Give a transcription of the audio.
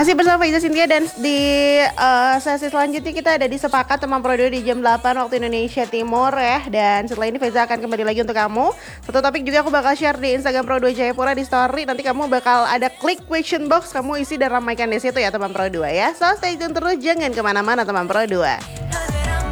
Masih bersama Faiza Cynthia dan di sesi selanjutnya kita ada di Sepakat Teman Pro 2 di jam 8 waktu Indonesia Timur ya. Dan setelah ini Faiza akan kembali lagi untuk kamu. Satu topik juga aku bakal share di Instagram Pro 2 Jayapura di story. Nanti kamu bakal ada klik question box, kamu isi dan ramaikan di situ ya Teman Pro 2 ya. So stay tune terus, jangan kemana-mana Teman Pro 2.